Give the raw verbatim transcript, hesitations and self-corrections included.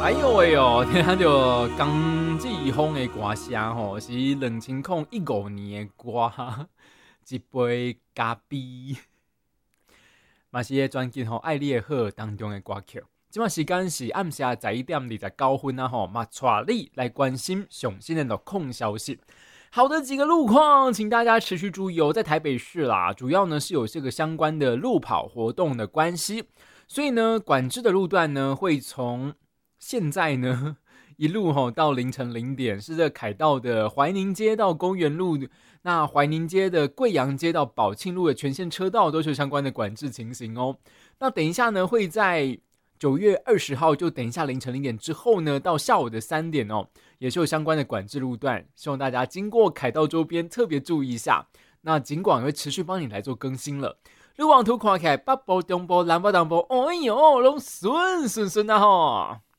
哎呦喂哟，听到江志峰的歌声吼，是二零一五年的歌，一杯咖啡，嘛是个专辑吼《爱你的好》当中的歌曲。这时间是暗时十一点二十九分啊吼，嘛带你来关心上新的路况消息。好的几个路况，请大家持续注意哦。在台北市啦，主要呢是有这个相关的路跑活动的关系，所以呢管制的路段呢会从现在呢一路吼到凌晨零点，是这凯道的怀宁街到公园路，那怀宁街的贵阳街到宝庆路的全线车道都是相关的管制情形哦。那等一下呢会在九月二十号，就等一下凌晨零点之后呢，到下午的三点哦，也是有相关的管制路段，希望大家经过凯道周边特别注意一下。那警广也会持续帮你来做更新了。路网图看起来北部、中部、南部、东部，哎呦，拢顺顺顺啊吼！